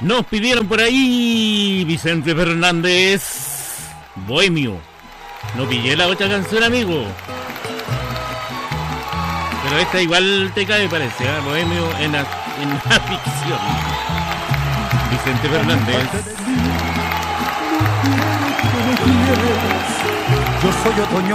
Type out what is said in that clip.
Nos pidieron por ahí Vicente Fernández, Bohemio. No pillé la otra canción, amigo. Pero esta igual te cae, parece, ¿eh? Bohemio en la ficción. Vicente Fernández. Yo soy otoño.